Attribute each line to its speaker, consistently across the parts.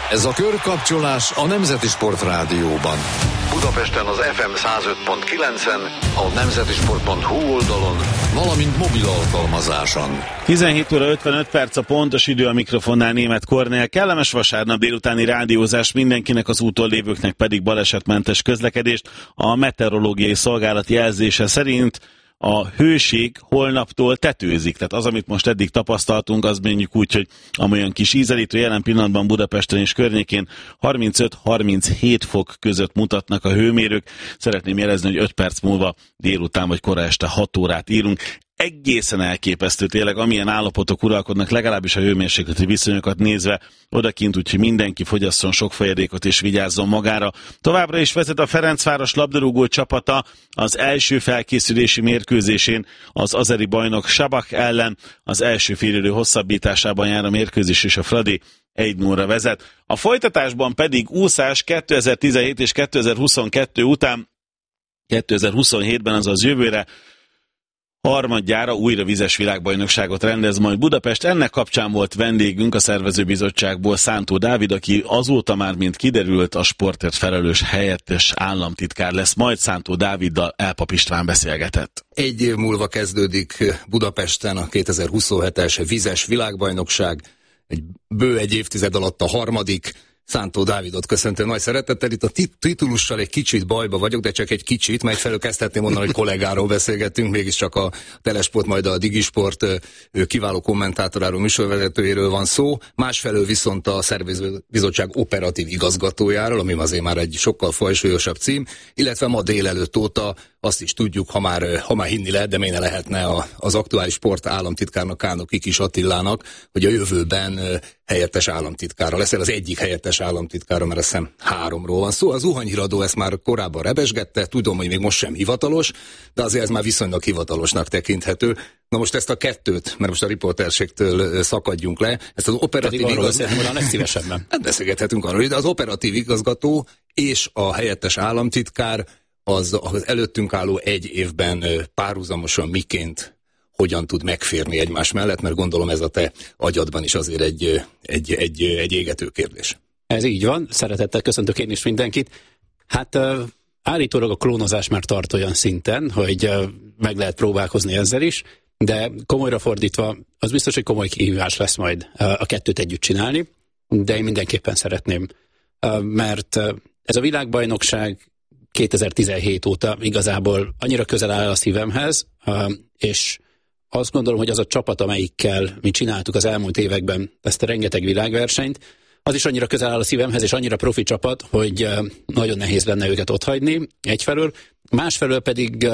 Speaker 1: Ez a körkapcsolás a Nemzeti Sport Rádióban. Budapesten az FM 105.9-en, a nemzetisport.hu oldalon, valamint mobil alkalmazáson.
Speaker 2: 17 óra 55 perc a pontos idő, a mikrofonnál Németh Kornél. Kellemes vasárnap délutáni rádiózás mindenkinek, az úton lévőknek pedig balesetmentes közlekedést. A meteorológiai szolgálat jelzése szerint a hőség holnaptól tetőzik. Tehát az, amit most eddig tapasztaltunk, az mondjuk úgy, hogy amolyan kis ízelítő. Jelen pillanatban Budapesten és környékén 35-37 fok között mutatnak a hőmérők. Szeretném jelezni, hogy 5 perc múlva délután vagy kora este 6 órát írunk. Egészen elképesztő tényleg, amilyen állapotok uralkodnak, legalábbis a hőmérsékleti viszonyokat nézve odakint, úgyhogy mindenki fogyasszon sok folyadékot és vigyázzon magára. Továbbra is vezet a Ferencváros labdarúgó csapata az első felkészülési mérkőzésén az azeri bajnok Sabak ellen. Az első félidő hosszabbításában jár a mérkőzés, és a Fradi 1-0-ra vezet. A folytatásban pedig úszás 2017 és 2022 után 2027-ben, azaz jövőre harmadjára újra vizes világbajnokságot rendez majd Budapest. Ennek kapcsán volt vendégünk a szervezőbizottságból Szántó Dávid, aki azóta már, mint kiderült, a sportért felelős helyettes államtitkár lesz. Majd Szántó Dáviddal Elpap István beszélgetett.
Speaker 3: Egy év múlva kezdődik Budapesten a 2027-es vizes világbajnokság. Bő egy évtized alatt a harmadik. Szántó Dávidot köszöntöm nagy szeretettel. Itt a titulussal egy kicsit bajba vagyok, de csak egy kicsit, mert felől kezdhetném mondani, hogy kollégáról beszélgettünk, mégiscsak a Telesport, majd a Digisport kiváló kommentátoráról, műsorvezetőjéről van szó. Másfelől viszont a szervezőbizottság operatív igazgatójáról, ami azért már egy sokkal fajsúlyosabb cím, illetve ma délelőtt óta azt is tudjuk, ha már hinni lehet, de miért ne lehetne az aktuális sport államtitkárnak, Kánok Kikis Attilának, hogy a jövőben helyettes államtitkára lesz. Az egyik helyettes államtitkára, mert azt hiszem 3-ról van szó. Az zuhanyhíradó ezt már korábban rebesgette, tudom, hogy még most sem hivatalos, de azért ez már viszonylag hivatalosnak tekinthető. Na most ezt a kettőt, mert most a riporterségtől szakadjunk le, ezt az operatív
Speaker 2: legszívesebben.
Speaker 3: Hát beszélgethetünk arról, de az operatív igazgató és a helyettes államtitkár az előttünk álló egy évben párhuzamosan miként hogyan tud megférni egymás mellett, mert gondolom ez a te agyadban is azért egy égető kérdés.
Speaker 4: Ez így van, szeretettel köszöntök én is mindenkit. Hát állítólag a klónozás már tart olyan szinten, hogy meg lehet próbálkozni ezzel is, de komolyra fordítva, az biztos, hogy komoly kihívás lesz majd a kettőt együtt csinálni, de én mindenképpen szeretném, mert ez a világbajnokság 2017 óta igazából annyira közel áll a szívemhez, és azt gondolom, hogy az a csapat, amelyikkel mi csináltuk az elmúlt években ezt a rengeteg világversenyt, az is annyira közel áll a szívemhez, és annyira profi csapat, hogy nagyon nehéz lenne őket otthagyni egyfelől. Másfelől pedig,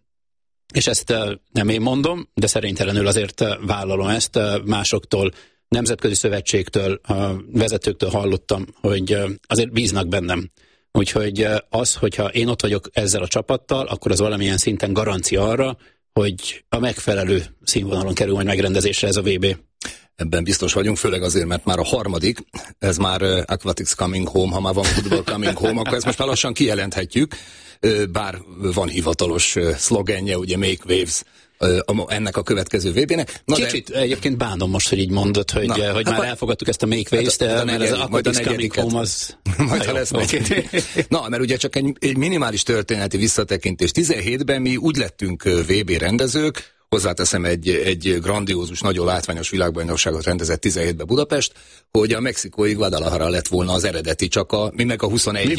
Speaker 4: és ezt nem én mondom, de szerénytelenül azért vállalom ezt, másoktól, nemzetközi szövetségtől, vezetőktől hallottam, hogy azért bíznak bennem. Úgyhogy az, hogyha én ott vagyok ezzel a csapattal, akkor az valamilyen szinten garancia arra, hogy a megfelelő színvonalon kerül majd megrendezésre ez a VB.
Speaker 3: Ebben biztos vagyunk, főleg azért, mert már a harmadik, ez már Aquatics Coming Home, ha már van Football Coming Home, akkor ezt most már lassan kijelenthetjük, bár van hivatalos szlogenje, ugye Make Waves, ennek a következő VB-nek.
Speaker 4: Kicsit egyébként bánom most, hogy így mondod, hogy már elfogadtuk ezt a Make Waves-t, mert az Aquatics Coming Home az...
Speaker 3: Majd ha lesz meg. Na, mert ugye csak egy minimális történeti visszatekintés. 17-ben mi úgy lettünk VB rendezők, hozzáteszem, egy grandiózus, nagyon látványos világbajnokságot rendezett 17-ben Budapest, hogy a mexikói Guadalajara lett volna az eredeti, csak mi meg a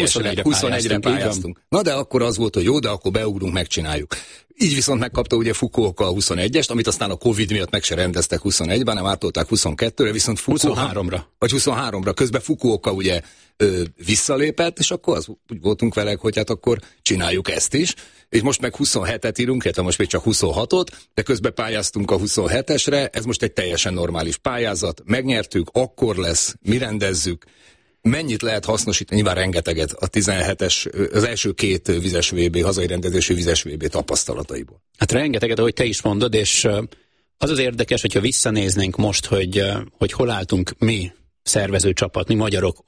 Speaker 3: 21-re pályáztunk. Na de akkor az volt, hogy jó, de akkor beugrunk, megcsináljuk. Így viszont megkapta ugye Fukuoka a 21-est, amit aztán a Covid miatt meg se rendeztek 21-ben, nem átolták 22-re, viszont
Speaker 4: 23-ra.
Speaker 3: Vagy 23-ra. Közben Fukuoka ugye visszalépett, és akkor úgy voltunk vele, hogy hát akkor csináljuk ezt is. És most meg 27-et írunk, illetve most még csak 26-ot, de közben pályáztunk a 27-esre, ez most egy teljesen normális pályázat, megnyertük, akkor lesz, mi rendezzük. Mennyit lehet hasznosítani? Nyilván rengeteget a 17-es, az első két vizes VB, hazai rendezésű vizes VB tapasztalataiból.
Speaker 4: Hát rengeteget, ahogy te is mondod, és az érdekes, hogyha visszanéznénk most, hogy hol álltunk mi, szervező csapat, mi magyarok,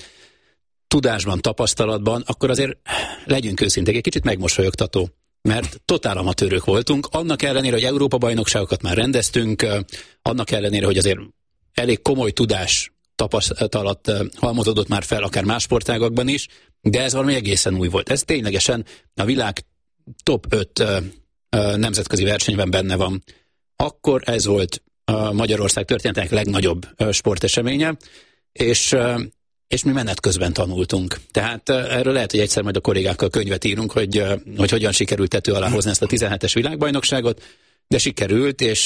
Speaker 4: tudásban, tapasztalatban, akkor azért legyünk őszinték, egy kicsit megmosolyogtató, mert totál amatőrök voltunk, annak ellenére, hogy Európa-bajnokságokat már rendeztünk, annak ellenére, hogy azért elég komoly tudás tapasztalat halmozódott már fel, akár más sportágakban is, de ez valami egészen új volt. Ez ténylegesen a világ top 5 nemzetközi versenyben benne van. Akkor ez volt a Magyarország történetének legnagyobb sporteseménye, és mi menet közben tanultunk. Tehát erről lehet, hogy egyszer majd a kollégákkal könyvet írunk, hogy hogyan sikerült tető alá hozni ezt a 17-es világbajnokságot, de sikerült, és